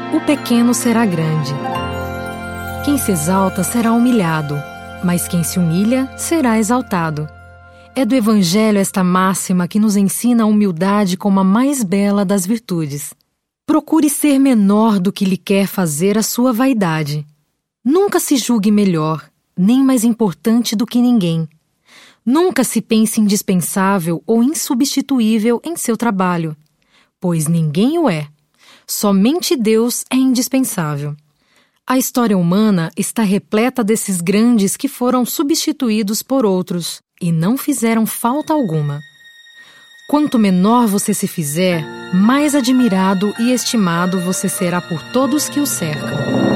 o pequeno será grande. Quem se exalta será humilhado, mas quem se humilha será exaltado. É do Evangelho esta máxima que nos ensina a humildade como a mais bela das virtudes. Procure ser menor do que lhe quer fazer a sua vaidade. Nunca se julgue melhor, nem mais importante do que ninguém. Nunca se pense indispensável ou insubstituível em seu trabalho, pois ninguém o é. Somente Deus é indispensável. A história humana está repleta desses grandes que foram substituídos por outros e não fizeram falta alguma. Quanto menor você se fizer, mais admirado e estimado você será por todos que o cercam.